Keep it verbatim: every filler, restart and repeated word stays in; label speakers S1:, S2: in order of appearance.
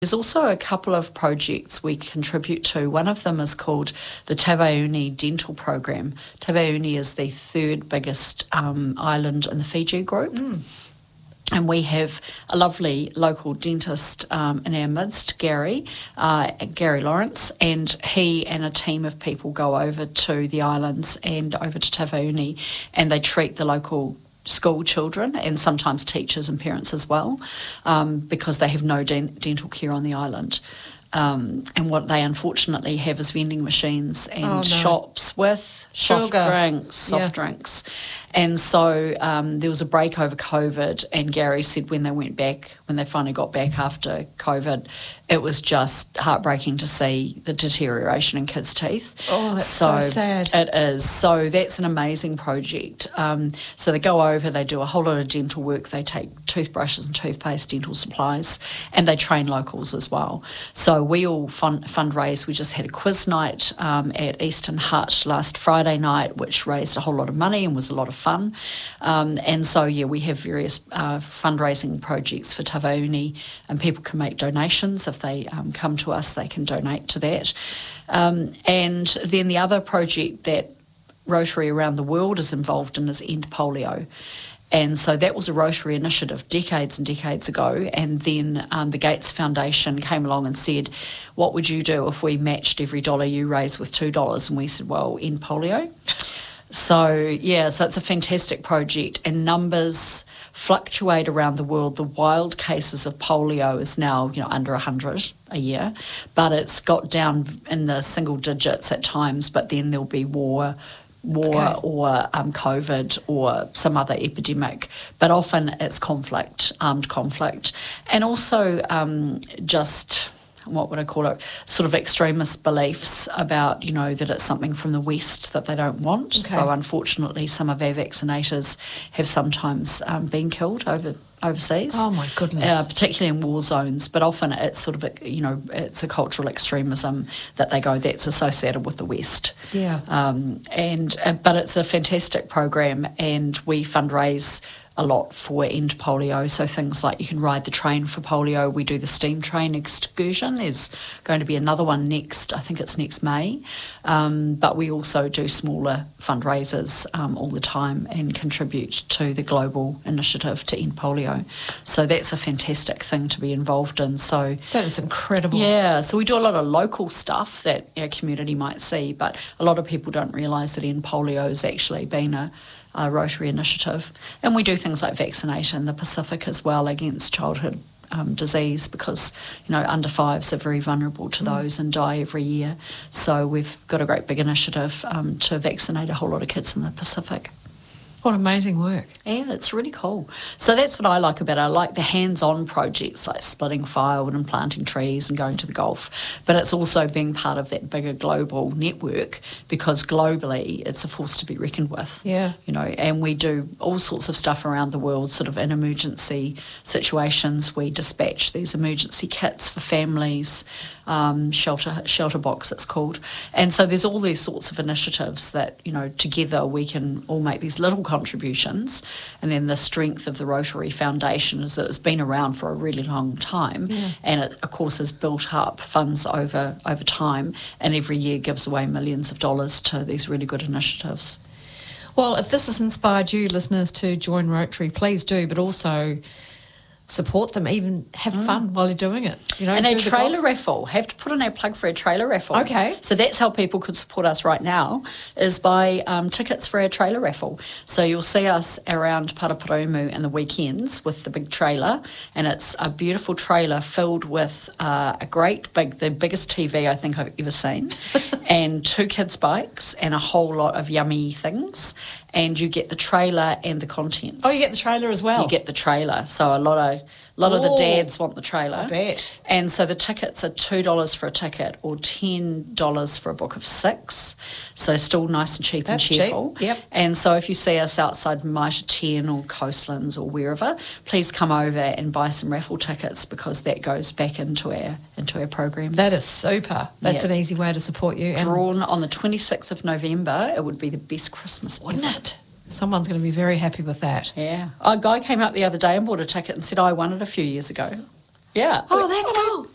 S1: There's also a couple of projects we contribute to. One of them is called the Taveuni Dental Program. Taveuni is the third biggest um, island in the Fiji group.
S2: Mm.
S1: And we have a lovely local dentist um, in our midst, Gary, uh, Gary Lawrence, and he and a team of people go over to the islands and over to Taveuni, and they treat the local school children and sometimes teachers and parents as well, um, because they have no den- dental care on the island. Um, and what they unfortunately have is vending machines and
S2: Oh, no.
S1: shops with soft
S2: Sugar.
S1: drinks, soft
S2: Yeah.
S1: drinks. And so um, there was a break over COVID, and Gary said when they went back, when they finally got back after COVID, it was just heartbreaking to see the deterioration in kids' teeth.
S2: Oh, that's so sad.
S1: It is. So that's an amazing project. Um, so they go over, they do a whole lot of dental work, they take toothbrushes and toothpaste, dental supplies, and they train locals as well. So we all fund, fundraise. We just had a quiz night um, at Eastern Hut last Friday night, which raised a whole lot of money and was a lot of fun. Um, and so, yeah, we have various uh, fundraising projects for Taveuni, and people can make donations. If they um, come to us, they can donate to that. Um, and then the other project that Rotary around the world is involved in is End Polio. And so that was a Rotary initiative decades and decades ago. And then um, the Gates Foundation came along and said, what would you do if we matched every dollar you raise with two dollars? And we said, well, end polio. So, yeah, so it's a fantastic project, and numbers fluctuate around the world. The wild cases of polio is now, you know, under one hundred a year, but it's got down in the single digits at times, but then there'll be war, war
S2: Okay.
S1: or um, COVID or some other epidemic, but often it's conflict, armed conflict, and also um, just... what would I call it, sort of extremist beliefs about, you know, that it's something from the West that they don't want.
S2: Okay.
S1: So unfortunately, some of our vaccinators have sometimes um, been killed over overseas.
S2: Oh, my goodness.
S1: Uh, particularly in war zones, but often it's sort of, a, you know, it's a cultural extremism that they go, that's associated with the West.
S2: Yeah.
S1: Um, and uh, but it's a fantastic program, and we fundraise a lot for End Polio. So things like you can ride the train for polio. We do the steam train excursion. There's going to be another one next, I think it's next May. Um, but we also do smaller fundraisers um, all the time and contribute to the global initiative to end polio. So that's a fantastic thing to be involved in. So
S2: That is incredible.
S1: yeah, so we do a lot of local stuff that our community might see, but a lot of people don't realise that End Polio has actually been a, a Rotary initiative. And we do things like vaccinate in the Pacific as well against childhood um, disease, because, you know, under fives are very vulnerable to those and die every year. So we've got a great big initiative um, to vaccinate a whole lot of kids in the Pacific.
S2: What amazing work.
S1: Yeah, it's really cool. So that's what I like about it. I like the hands-on projects like splitting firewood and planting trees and going to the golf, but it's also being part of that bigger global network, because globally it's a force to be reckoned with.
S2: Yeah.
S1: You know, and we do all sorts of stuff around the world, sort of in emergency situations. We dispatch these emergency kits for families, um, shelter shelter box it's called. And so there's all these sorts of initiatives that, you know, together we can all make these little contributions. And then the strength of the Rotary Foundation is that it's been around for a really long time,
S2: Yeah.
S1: and it of course has built up funds over over time, and every year gives away millions of dollars to these really good initiatives.
S2: Well, if this has inspired you, listeners, to join Rotary, please do, but also support them, even have fun while you're doing it. You know,
S1: And
S2: do
S1: a
S2: the
S1: trailer
S2: golf.
S1: raffle, have to put in a plug for a trailer raffle.
S2: Okay.
S1: So that's how people could support us right now, is by um, tickets for our trailer raffle. So you'll see us around Paraparaumu in the weekends with the big trailer, and it's a beautiful trailer filled with uh, a great big, the biggest T V I think I've ever seen, and two kids' bikes and a whole lot of yummy things. And you get the trailer and the contents.
S2: Oh, you get the trailer as well?
S1: You get the trailer. So a lot of a lot of the
S2: Oh,
S1: dads want the trailer.
S2: I bet.
S1: And so the tickets are two dollars for a ticket or ten dollars for a book of six. So still nice and cheap
S2: That's
S1: and cheerful.
S2: cheap, yep.
S1: And so if you see us outside Mitre ten or Coastlands or wherever, please come over and buy some raffle tickets, because that goes back into our into our programs.
S2: That is super. That's
S1: Yeah.
S2: an easy way to support you. And
S1: drawn on the twenty-sixth of November. It would be the best Christmas
S2: wouldn't
S1: ever.
S2: it? Someone's going to be very happy with that.
S1: Yeah. A guy came up the other day and bought a ticket and said, I won it a few years ago. Yeah.
S2: Oh, that's cool.